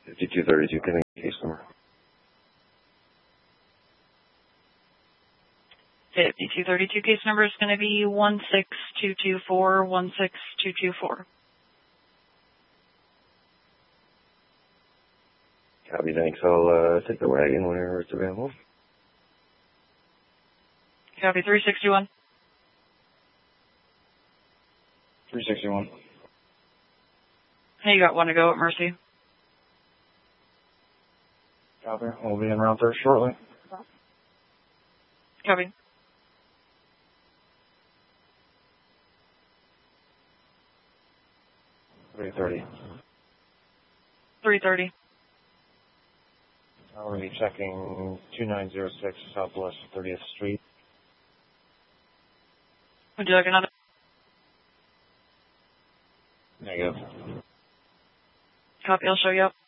5232, can I case number? 5232 case number is going to be 16224, 16224. Copy, thanks. I'll take the wagon whenever it's available. Copy, 361. 361. Hey, you got one to go at Mercy. Copy. We'll be en route there shortly. Copy. $330. 330. I'm going to be checking 2906 Southwest 30th Street. Would you like another? Negative. Copy, I'll show you up.